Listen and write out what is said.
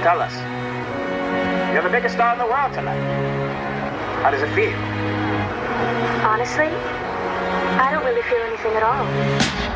tell us. You're the biggest star in the world tonight. How does it feel? Honestly, I don't really feel anything at all.